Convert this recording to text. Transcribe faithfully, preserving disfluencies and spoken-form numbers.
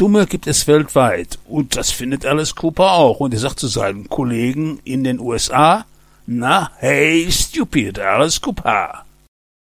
Dumme gibt es weltweit. Und das findet Alice Cooper auch. Und er sagt zu seinen Kollegen in den U S A, na, hey, stupid, Alice Cooper.